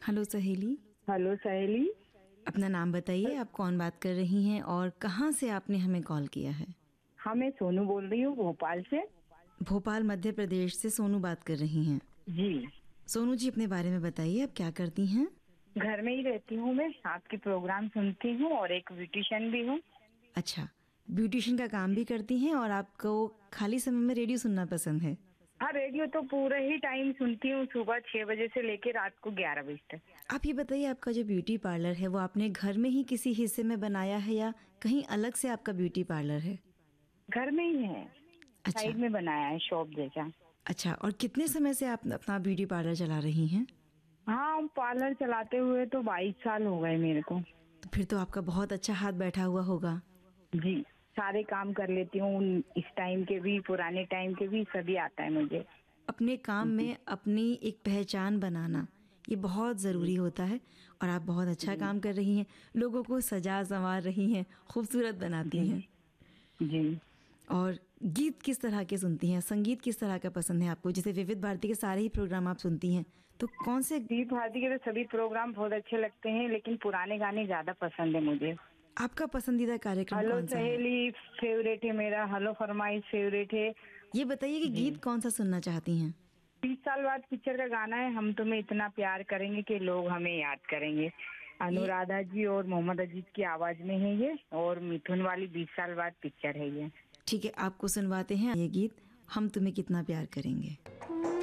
Hello सहेली। Hello सहेली। अपना नाम बताइए, आप कौन बात कर रही हैं और कहाँ से आपने हमें कॉल किया है? हाँ, मैं सोनू बोल रही हूँ भोपाल से। भोपाल मध्य प्रदेश से सोनू बात कर रही हैं। जी। सोनू जी, अपने बारे में बताइए, आप क्या करती हैं? घर में ही रहती हूँ, मैं आपके प्रोग्राम सुनती हूँ और एक ब्यूटिशियन भी हूँ। अच्छा, ब्यूटिशियन का काम भी करती हैं और आपको खाली समय में रेडियो सुनना पसंद है? हाँ, रेडियो तो पूरे ही टाइम सुनती हूँ, सुबह 6 बजे से लेकर रात को 11 बजे तक। आप ये बताइए, आपका जो ब्यूटी पार्लर है वो आपने घर में ही किसी हिस्से में बनाया है या कहीं अलग से आपका ब्यूटी पार्लर है? घर में ही है, अच्छा। साइड में बनाया है शॉप जैसा। अच्छा, और कितने समय से आप अपना ब्यूटी पार्लर चला रही हैं? हाँ, पार्लर चलाते हुए तो 22 साल हो गए मेरे को। तो फिर तो आपका बहुत अच्छा हाथ बैठा हुआ होगा। जी, सारे काम कर लेती हूँ, इस टाइम के भी पुराने टाइम के भी सभी आता है मुझे। अपने काम में अपनी एक पहचान बनाना ये बहुत ज़रूरी होता है और आप बहुत अच्छा जी काम कर रही हैं। लोगों को सजा संवार रही हैं, खूबसूरत बनाती जी हैं। जी। और गीत किस तरह के सुनती हैं? संगीत किस तरह का पसंद है आपको? जैसे विविध भारती के सारे ही प्रोग्राम आप सुनती हैं, तो कौन से दी भारती के तो सभी प्रोग्राम बहुत अच्छे लगते हैं, लेकिन पुराने गाने ज्यादा पसंद है मुझे। आपका पसंदीदा कार्यक्रम हेलो कौन सा है? सहेली फेवरेट है मेरा, हेलो फरमाइश फेवरेट है। ये बताइए कि जी। गीत कौन सा सुनना चाहती हैं? 30 साल बाद पिक्चर का गाना है, हम तुम्हें इतना प्यार करेंगे कि लोग हमें याद करेंगे। ये अनुराधा जी और मोहम्मद अजीज की आवाज में है ये, और मिथुन वाली 20 साल बाद पिक्चर है ये। ठीक है, आपको सुनवाते हैं ये गीत, हम तुम्हें कितना प्यार करेंगे।